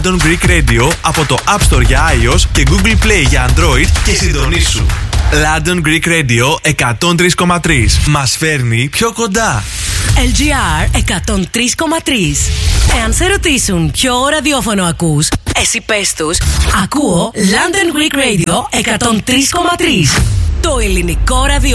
London Greek Radio από το App Store για iOS και Google Play για Android και συντονίσου. London Greek Radio 103,3. Μας φέρνει πιο κοντά. LGR 103,3. Εάν σε ρωτήσουν ποιο ραδιόφωνο ακούς, εσύ πες τους, ακούω London Greek Radio 103,3. Το ελληνικό ραδιόφωνο.